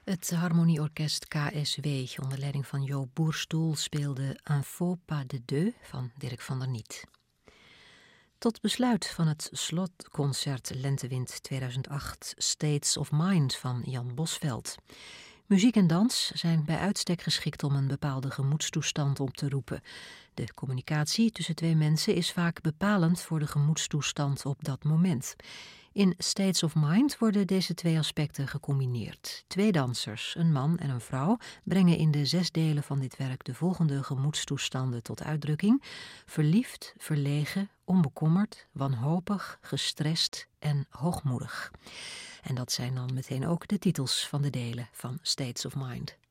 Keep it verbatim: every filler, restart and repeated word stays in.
Het harmonieorkest K S W onder leiding van Jo Boerstoel speelde Un faux pas de deux van Dirk van der Niet. Tot besluit van het slotconcert Lentewind tweeduizend acht States of Mind van Jan Bosvelt. Muziek en dans zijn bij uitstek geschikt om een bepaalde gemoedstoestand op te roepen. De communicatie tussen twee mensen is vaak bepalend voor de gemoedstoestand op dat moment. In States of Mind worden deze twee aspecten gecombineerd. Twee dansers, een man en een vrouw, brengen in de zes delen van dit werk de volgende gemoedstoestanden tot uitdrukking: verliefd, verlegen, onbekommerd, wanhopig, gestrest en hoogmoedig. En dat zijn dan meteen ook de titels van de delen van States of Mind.